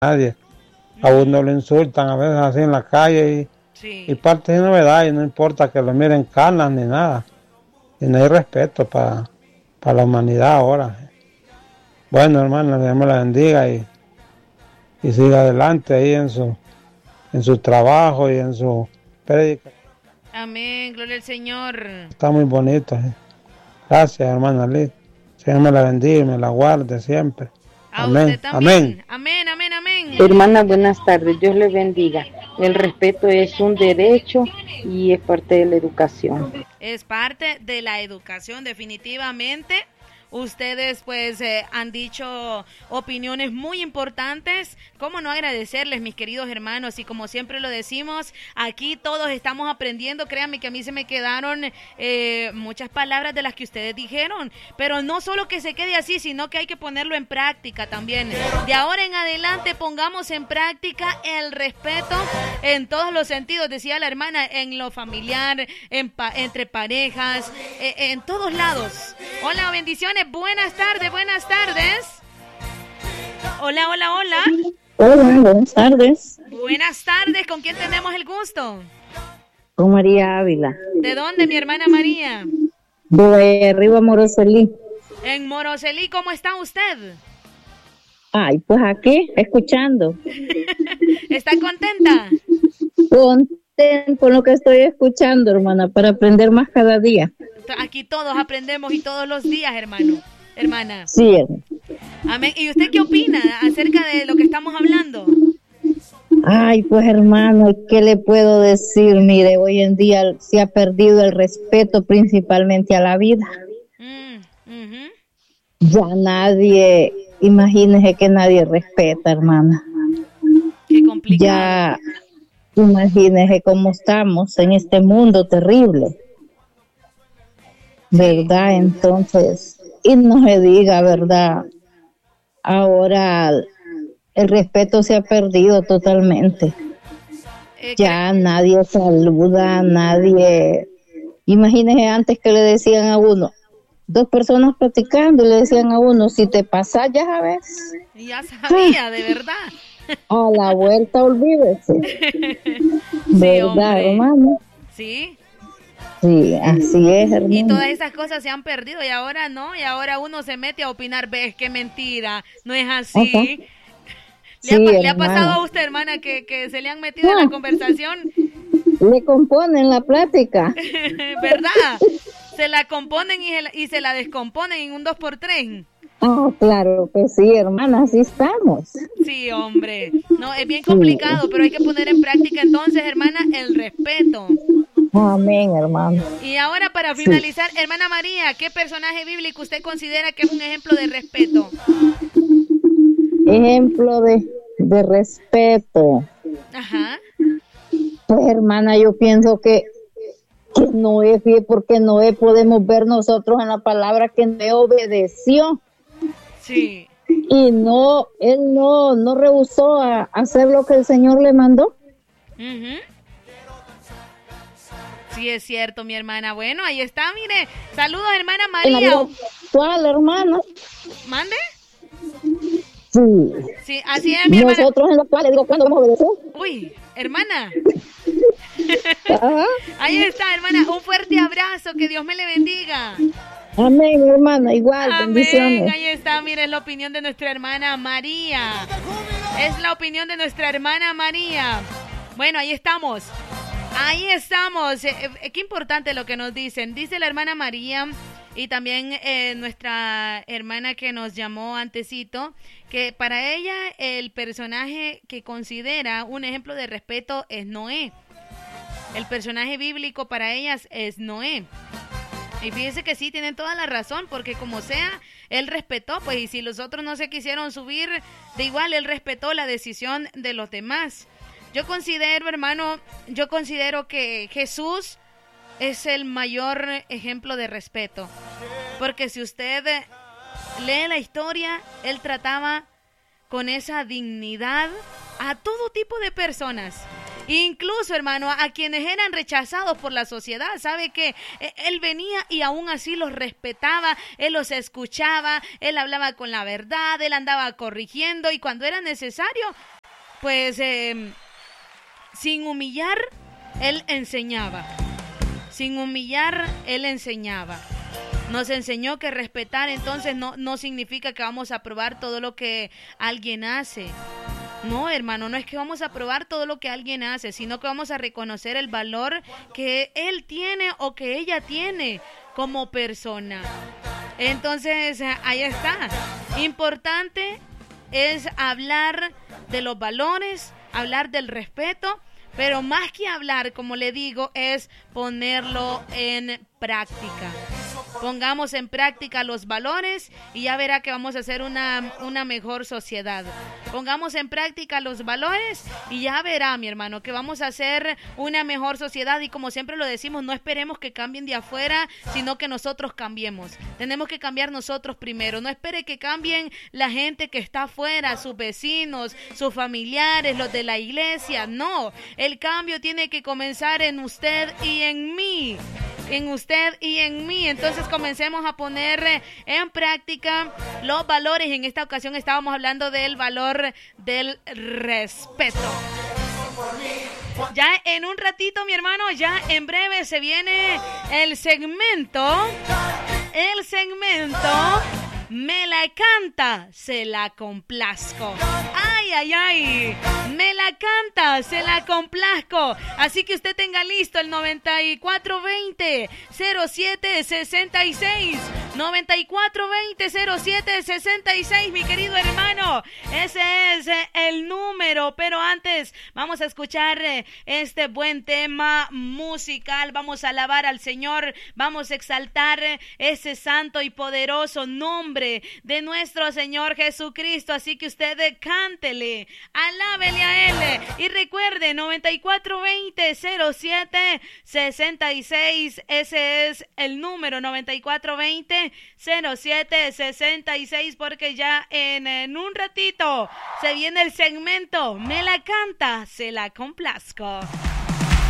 nadie. A uno lo insultan a veces así en la calle y Sí. parte de novedad y no importa que lo miren canas ni nada. Y no hay respeto para la humanidad ahora. Bueno, hermano, Dios me la bendiga y siga adelante ahí en su trabajo y en su prédica. Amén, gloria al Señor. Está muy bonito. Gracias, hermana Liz. Señor me la bendiga y me la guarde siempre. A usted Amén. Amén. también. Amén, amén, amén. Hermana, buenas tardes, Dios le bendiga. El respeto es un derecho y es parte de la educación. Es parte de la educación, definitivamente. Ustedes pues han dicho opiniones muy importantes. ¿Cómo no agradecerles, mis queridos hermanos? Y como siempre lo decimos, aquí todos estamos aprendiendo. Créanme que a mí se me quedaron muchas palabras de las que ustedes dijeron. Pero no solo que se quede así, sino que hay que ponerlo en práctica también. De ahora en adelante pongamos en práctica el respeto en todos los sentidos. Decía la hermana, en lo familiar, entre parejas, en todos lados. Hola, bendiciones. Buenas tardes, buenas tardes. Hola, hola, hola. Hola, buenas tardes. Buenas tardes, ¿con quién tenemos el gusto? Con María Ávila. ¿De dónde, mi hermana María? De arriba, Moroselí. En Moroselí, ¿cómo está usted? Ay, pues aquí, escuchando. ¿Está contenta? Contenta con lo que estoy escuchando, hermana, para aprender más cada día. Aquí todos aprendemos y todos los días, hermana. Sí, hermana. Amén. ¿Y usted qué opina acerca de lo que estamos hablando? Ay, pues hermano, ¿qué le puedo decir? Mire, hoy en día se ha perdido el respeto principalmente a la vida. Ya nadie, imagínese que nadie respeta, hermana. Qué complicado. Ya, imagínese cómo estamos en este mundo terrible. ¿Verdad? Entonces, y no se diga, ¿verdad? Ahora el respeto se ha perdido totalmente. Ya nadie saluda, nadie... Imagínese antes que le decían a uno, dos personas platicando y le decían a uno, si te pasas ya sabes. Ya sabía, de verdad. A la vuelta olvídese. Sí, ¿verdad, hombre. hermano? Sí. Sí, así es, hermano. Y todas esas cosas se han perdido y ahora no, y ahora uno se mete a opinar, ves qué mentira, no es así. ¿Le ha pasado a usted, hermana, que se le han metido en la conversación? Le componen la plática. ¿Verdad? Se la componen y se la descomponen en un 2x3. Ah, claro que sí, hermana, así estamos. Sí, hombre. No, es bien complicado, pero hay que poner en práctica entonces, hermana, el respeto. Amén, hermano. Y ahora para finalizar, hermana María, ¿qué personaje bíblico usted considera que es un ejemplo de respeto? Ejemplo de respeto. Ajá. Pues hermana, yo pienso que Noé, porque Noé podemos ver nosotros en la palabra que Noé obedeció. Sí. Y él no rehusó a hacer lo que el Señor le mandó. Sí, es cierto, mi hermana. Bueno, ahí está, mire. Saludos, hermana María. ¿Cuál, hermana? ¿Mande? Sí. Sí, así es, mi hermana. Nosotros en la cual le digo, ¿cuándo vamos a obedecer? Uy, hermana. Ajá. Ahí está, hermana. Un fuerte abrazo. Que Dios me le bendiga. Amén, hermana. Igual, amén. Bendiciones. Ahí está, mire, es la opinión de nuestra hermana María. Es la opinión de nuestra hermana María. Bueno, ahí estamos. Ahí estamos. Qué importante lo que nos dicen. Dice la hermana María y también nuestra hermana que nos llamó antecito, que para ella el personaje que considera un ejemplo de respeto es Noé. El personaje bíblico para ellas es Noé. Y fíjense que sí, tienen toda la razón, porque como sea, él respetó, pues, y si los otros no se quisieron subir, de igual él respetó la decisión de los demás. Yo considero, hermano, que Jesús es el mayor ejemplo de respeto. Porque si usted lee la historia, él trataba con esa dignidad a todo tipo de personas. Incluso, hermano, a quienes eran rechazados por la sociedad, sabe que él venía y aún así los respetaba, él los escuchaba, él hablaba con la verdad, él andaba corrigiendo y cuando era necesario, pues sin humillar, él enseñaba. Sin humillar, él enseñaba. Nos enseñó que respetar entonces no significa que vamos a aprobar todo lo que alguien hace. No, hermano, no es que vamos a aprobar todo lo que alguien hace, sino que vamos a reconocer el valor que él tiene o que ella tiene como persona. Entonces, ahí está. Importante es hablar de los valores, hablar del respeto, pero más que hablar, como le digo, es ponerlo en práctica. Pongamos en práctica los valores y ya verá que vamos a hacer una mejor sociedad. Pongamos en práctica los valores y ya verá, mi hermano, que vamos a hacer una mejor sociedad. Y como siempre lo decimos, no esperemos que cambien de afuera, sino que nosotros cambiemos. Tenemos que cambiar nosotros primero. No espere que cambien la gente que está afuera, sus vecinos, sus familiares, los de la iglesia. No, el cambio tiene que comenzar en usted y en mí. En usted y en mí. Entonces comencemos a poner en práctica los valores. En esta ocasión estábamos hablando del valor del respeto. Ya en un ratito, mi hermano, ya en breve se viene el segmento Me la canta, se la complazco. Ay, ay, ay, me la canta, se la complazco. Así que usted tenga listo el 9420-0766. 9420-0766, mi querido hermano. Ese es el número. Pero antes, vamos a escuchar este buen tema musical. Vamos a alabar al Señor. Vamos a exaltar ese santo y poderoso nombre de nuestro Señor Jesucristo. Así que usted cántele, alábele a Él. Y recuerde, 9420-0766. Ese es el número, 9420-0766. Porque ya en un ratito se viene el segmento Me la canta, se la complazco.